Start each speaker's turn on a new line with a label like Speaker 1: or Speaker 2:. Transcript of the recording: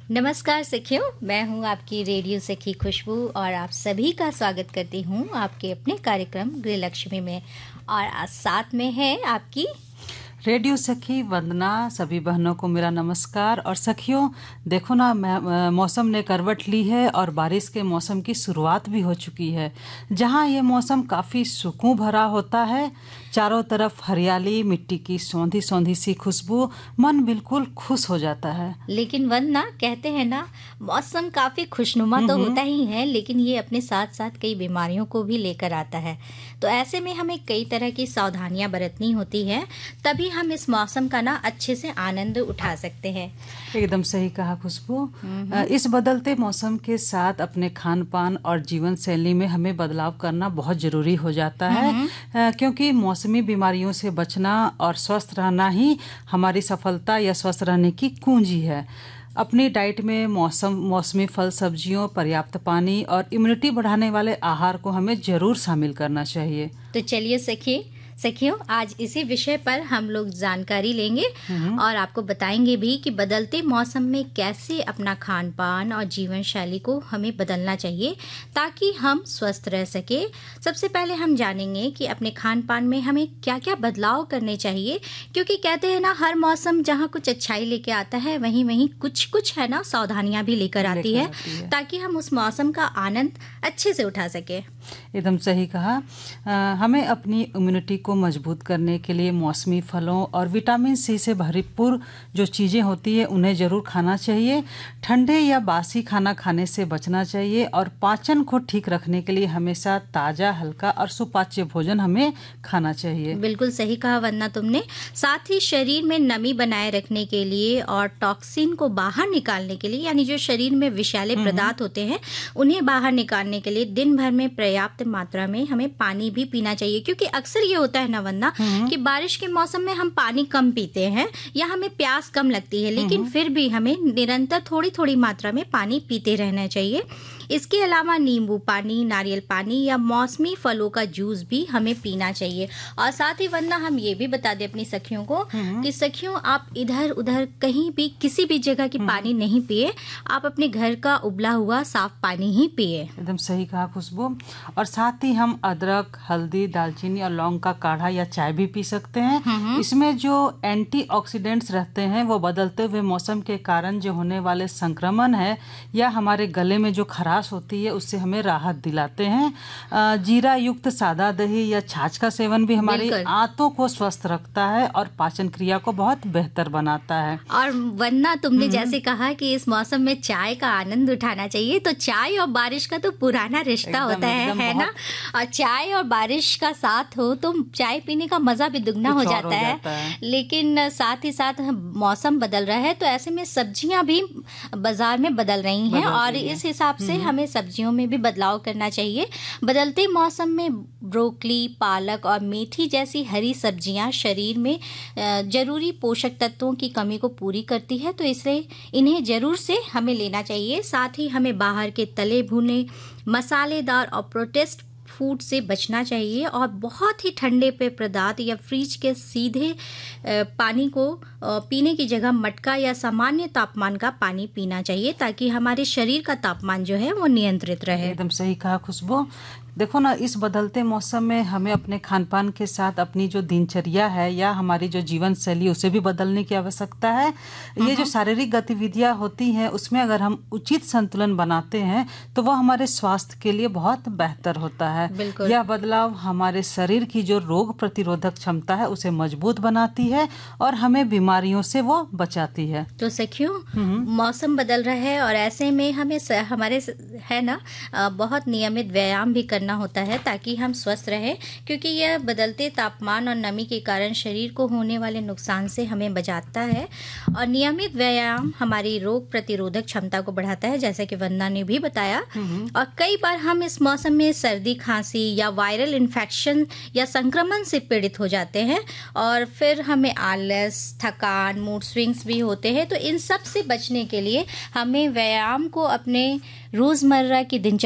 Speaker 1: नमस्कार सखियों, मैं हूं आपकी रेडियो सखी खुशबू और आप सभी का स्वागत करती हूं आपके अपने कार्यक्रम गृहलक्ष्मी में। और आज साथ में है आपकी
Speaker 2: रेडियो सखी वंदना। सभी बहनों को मेरा नमस्कार। और सखियों, देखो ना, मौसम ने करवट ली है और बारिश के मौसम की शुरुआत भी हो चुकी है। जहाँ ये मौसम काफ़ी सुकून भरा होता है, चारों तरफ हरियाली, मिट्टी की सौंधी सौंधी सी खुशबू, मन बिल्कुल खुश हो जाता है।
Speaker 1: लेकिन वंदना, कहते हैं ना, मौसम काफ़ी खुशनुमा तो होता ही है, लेकिन ये अपने साथ साथ कई बीमारियों को भी लेकर आता है। तो ऐसे में हमें कई तरह की सावधानियां बरतनी होती है, तभी हम इस मौसम का ना अच्छे से आनंद उठा सकते हैं।
Speaker 2: एकदम सही कहा खुशबू। इस बदलते मौसम के साथ अपने खान पान और जीवन शैली में हमें बदलाव करना बहुत जरूरी हो जाता है, क्योंकि मौसमी बीमारियों से बचना और स्वस्थ रहना ही हमारी सफलता या स्वस्थ रहने की कुंजी है। अपनी डाइट में मौसमी फल, सब्जियों, पर्याप्त पानी और इम्यूनिटी बढ़ाने वाले आहार को हमें जरूर शामिल करना चाहिए।
Speaker 1: तो चलिए सखियों, आज इसी विषय पर हम लोग जानकारी लेंगे और आपको बताएंगे भी कि बदलते मौसम में कैसे अपना खान पान और जीवन शैली को हमें बदलना चाहिए ताकि हम स्वस्थ रह सके। सबसे पहले हम जानेंगे कि अपने खान पान में हमें क्या क्या बदलाव करने चाहिए, क्योंकि कहते हैं ना, हर मौसम जहाँ कुछ अच्छाई लेके आता है वहीं वहीं कुछ है ना सावधानियां भी लेकर आती है, ताकि हम उस मौसम का आनंद अच्छे से उठा सके।
Speaker 2: एकदम सही कहा। हमें अपनी इम्यूनिटी को मजबूत करने के लिए मौसमी फलों और विटामिन सी से भरपूर जो चीज़ें होती है उन्हें ज़रूर खाना चाहिए। ठंडे या बासी खाना खाने से बचना चाहिए और पाचन को ठीक रखने के लिए हमेशा ताज़ा, हल्का और सुपाच्य भोजन हमें खाना चाहिए।
Speaker 1: बिल्कुल सही कहा वंदना तुमने। साथ ही शरीर में नमी बनाए रखने के लिए और टॉक्सिन को बाहर निकालने के लिए, यानी जो शरीर में विषैले पदार्थ होते हैं उन्हें बाहर निकालने के लिए दिन भर में पर्याप्त मात्रा में हमें पानी भी पीना चाहिए, क्योंकि अक्सर ये होता है ना वंदना कि बारिश के मौसम में हम पानी कम पीते हैं या हमें प्यास कम लगती है, लेकिन फिर भी हमें निरंतर थोड़ी थोड़ी मात्रा में पानी पीते रहना चाहिए। इसके अलावा नींबू पानी, नारियल पानी या मौसमी फलों का जूस भी हमें पीना चाहिए। और साथ ही वंदना, हम ये भी बता दें अपनी सखियों को कि सखियों, आप इधर उधर कहीं भी किसी भी जगह की पानी नहीं पिए, आप अपने घर का उबला हुआ साफ पानी ही पिए।
Speaker 2: एकदम सही कहा खुशबू। और साथ ही हम अदरक, हल्दी, दालचीनी और लौंग का काढ़ा या चाय भी पी सकते हैं। इसमें जो एंटीऑक्सीडेंट्स रहते हैं वो बदलते हुए मौसम के कारण जो होने वाले संक्रमण है या हमारे गले में जो खराश होती है उससे हमें राहत दिलाते हैं। जीरा युक्त सादा दही या छाछ का सेवन भी हमारी आंतों को स्वस्थ रखता है और पाचन क्रिया को बहुत बेहतर बनाता है।
Speaker 1: और वंदना, तुमने जैसे कहा कि इस मौसम में चाय का आनंद उठाना चाहिए, तो चाय और बारिश का तो पुराना रिश्ता होता है ना। और चाय और बारिश का साथ हो तो चाय पीने का मजा भी दुगना हो जाता है। लेकिन साथ ही साथ मौसम बदल रहा है, तो ऐसे में सब्जियां भी बाजार में बदल रही हैं और इस हिसाब से हमें सब्जियों में भी बदलाव करना चाहिए। बदलते मौसम में ब्रोकली, पालक और मेथी जैसी हरी सब्जियां शरीर में जरूरी पोषक तत्वों की कमी को पूरी करती है, तो इसलिए इन्हें जरूर से हमें लेना चाहिए। साथ ही हमें बाहर के तले भुने, मसालेदार और प्रोसेस्ड फूड से बचना चाहिए और बहुत ही ठंडे पेय पदार्थ या फ्रिज के सीधे पानी को पीने की जगह मटका या सामान्य तापमान का पानी पीना चाहिए, ताकि हमारे शरीर का तापमान जो है वो नियंत्रित रहे।
Speaker 2: एकदम सही कहा खुशबू। देखो ना, इस बदलते मौसम में हमें अपने खान पान के साथ अपनी जो दिनचर्या है या हमारी जो जीवन शैली उसे भी बदलने की आवश्यकता है। ये जो शारीरिक गतिविधियां होती हैं उसमें अगर हम उचित संतुलन बनाते हैं तो वह हमारे स्वास्थ्य के लिए बहुत बेहतर होता है। यह बदलाव हमारे शरीर की जो रोग प्रतिरोधक क्षमता है उसे मजबूत बनाती है और हमें बीमारियों से वो बचाती है।
Speaker 1: तो सखियों, मौसम बदल रहा है और ऐसे में हमें हमारे है ना बहुत नियमित व्यायाम भी करना होता है ताकि हम स्वस्थ रहें, क्योंकि यह बदलते तापमान और नमी के कारण शरीर को होने वाले नुकसान से हमें बचाता है। और नियमित व्यायाम हमारी रोग प्रतिरोधक क्षमता को बढ़ाता है, जैसा कि वंदना ने भी बताया। और कई बार हम इस मौसम में सर्दी, खांसी या वायरल इन्फेक्शन या संक्रमण से पीड़ित हो जाते हैं और फिर हमें आलस, थकान, मूड स्विंग्स भी होते हैं। तो इन सब से बचने के लिए हमें व्यायाम को अपने रोजमर्रा की दिनचर्या